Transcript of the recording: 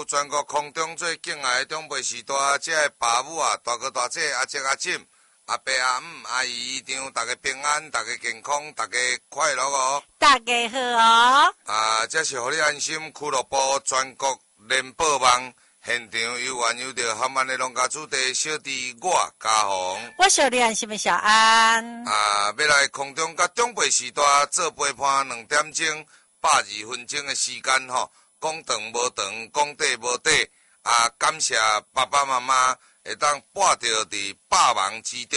祝全国空中最敬爱的长辈时代，这个爸母啊，大哥大姐、阿姐阿婶、阿伯阿姆、阿姨姨丈，大家平安，大家健康，大家快乐哦！ 大家好哦！ 这是互你安心俱乐部全国联播网现场有缘有着含万的农家主题小弟我嘉宏， 我小丽安心的小安。 要来空中甲长辈时代做陪伴2点钟，82分钟的时间吼，讲长无长，讲短无短。感谢爸爸妈妈会当伴着伫百忙之中。